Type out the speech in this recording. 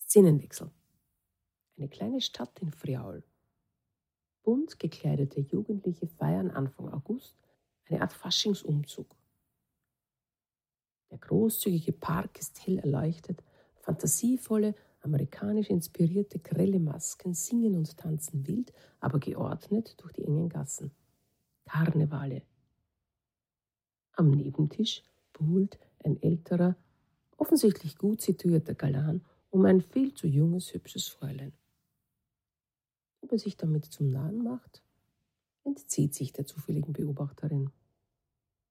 Szenenwechsel. Eine kleine Stadt in Friaul. Bunt gekleidete Jugendliche feiern Anfang August eine Art Faschingsumzug. Der großzügige Park ist hell erleuchtet, fantasievolle, amerikanisch inspirierte grelle Masken singen und tanzen wild, aber geordnet durch die engen Gassen. Karnevale. Am Nebentisch buhlt ein älterer, offensichtlich gut situierter Galan um ein viel zu junges, hübsches Fräulein. Ob er sich damit zum Narren macht, entzieht sich der zufälligen Beobachterin.